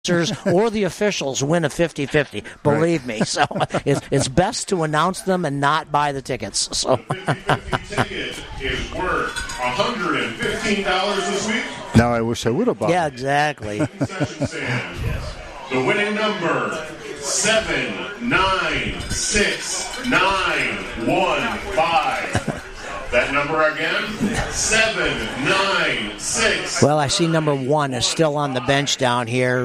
or the officials win a 50-50. Believe me. So it's best to announce them and not buy the tickets. So the 50-50 ticket is worth $115 this week. Now I wish I would have bought. Yeah, exactly. The winning number 796-915. That number again, 796. Well, I see number 1 is still on the bench down here.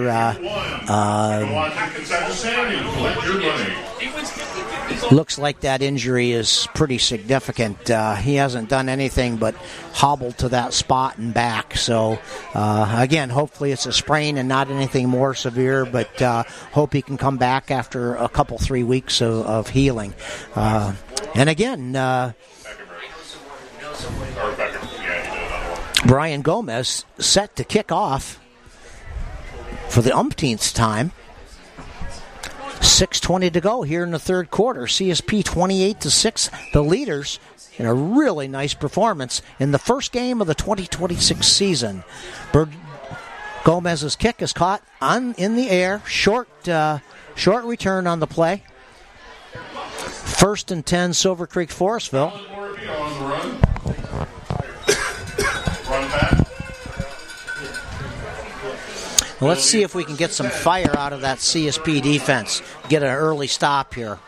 Looks like that injury is pretty significant. He hasn't done anything but hobble to that spot and back. So, again, hopefully it's a sprain and not anything more severe, but hope he can come back after a couple, 3 weeks of healing. And again, Brian Gomez set to kick off for the umpteenth time. 6:20 to go here in the third quarter. CSP 28-6, the leaders in a really nice performance in the first game of the 2026 season. Gomez's kick is caught in the air. Short return on the play. 1st and 10, Silver Creek Forestville. Well, let's see if we can get some fire out of that CSP defense. Get an early stop here.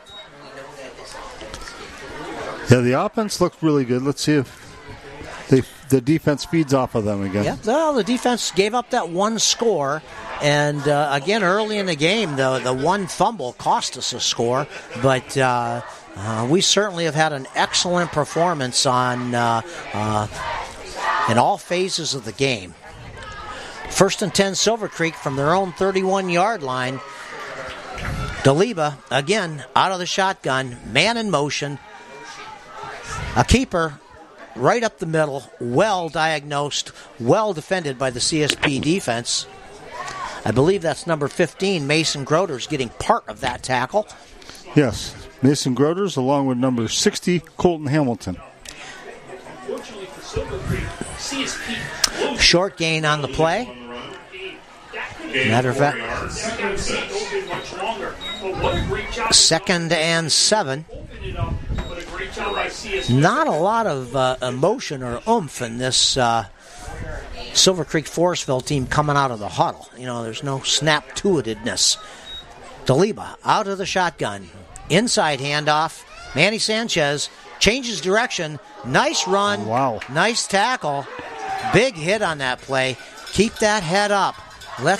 Yeah, the offense looked really good. Let's see if the defense feeds off of them again. Yeah, well, the defense gave up that one score. And, again, early in the game, the one fumble cost us a score. But we certainly have had an excellent performance in all phases of the game. 1st and 10, Silver Creek from their own 31-yard line. DeLiba, again, out of the shotgun, man in motion. A keeper right up the middle, well diagnosed, well defended by the CSP defense. I believe that's number 15, Mason Groders, getting part of that tackle. Yes, Mason Groders along with number 60, Colton Hamilton. Short gain on the play. Matter of fact, 2nd and 7. Not a lot of emotion or oomph in this Silver Creek Forestville team coming out of the huddle. You know, there's no snap-to-itedness. DeLiba out of the shotgun. Inside handoff. Manny Sanchez changes direction. Nice run. Wow. Nice tackle. Big hit on that play. Keep that head up. I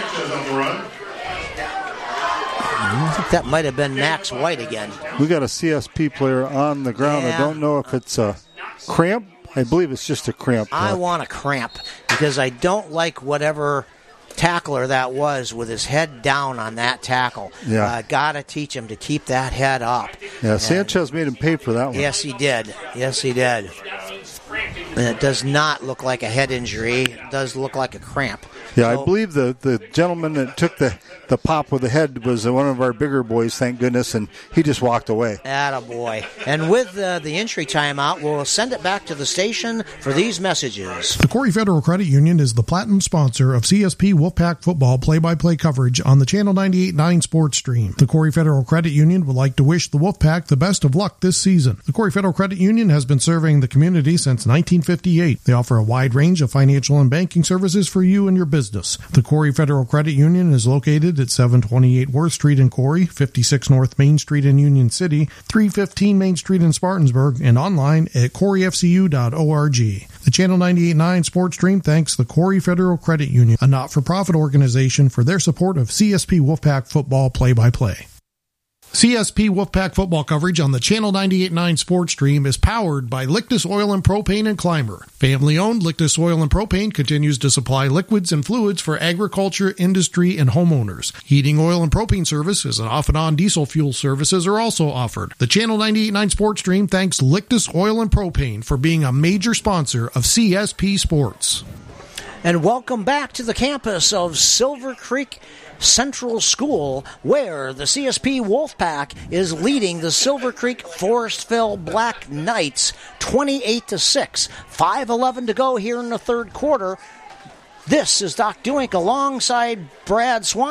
think that might have been Max White again. We got a CSP player on the ground. Yeah. I don't know if it's a cramp. I believe it's just a cramp. I want a cramp because I don't like whatever tackler that was with his head down on that tackle. Yeah. Got to teach him to keep that head up. Yeah, Sanchez made him pay for that one. Yes, he did. Yes, he did. And it does not look like a head injury. It does look like a cramp. Yeah, So, I believe the gentleman that took the pop with the head was one of our bigger boys, thank goodness, and he just walked away. Attaboy. And with the entry timeout, we'll send it back to the station for these messages. The Corey Federal Credit Union is the platinum sponsor of CSP Wolfpack football play-by-play coverage on the Channel 98.9 Sports Stream. The Corey Federal Credit Union would like to wish the Wolfpack the best of luck this season. The Corey Federal Credit Union has been serving the community since 1958. They offer a wide range of financial and banking services for you and your business. The Corey Federal Credit Union is located at 728 Worth Street in Corey, 56 North Main Street in Union City, 315 Main Street in Spartansburg, and online at coreyfcu.org. The Channel 98.9 Sports Stream thanks the Corey Federal Credit Union, a not-for-profit organization, for their support of CSP Wolfpack football play-by-play. CSP Wolfpack football coverage on the Channel 98.9 Sports Stream is powered by Lictus Oil and Propane and Climber. Family-owned Lictus Oil and Propane continues to supply liquids and fluids for agriculture, industry, and homeowners. Heating oil and propane services and off-and-on diesel fuel services are also offered. The Channel 98.9 Sports Stream thanks Lictus Oil and Propane for being a major sponsor of CSP Sports. And welcome back to the campus of Silver Creek Central School, where the CSP Wolfpack is leading the Silver Creek Forestville Black Knights 28-6. 5:11 to go here in the third quarter. This is Doc Duink alongside Brad Swan.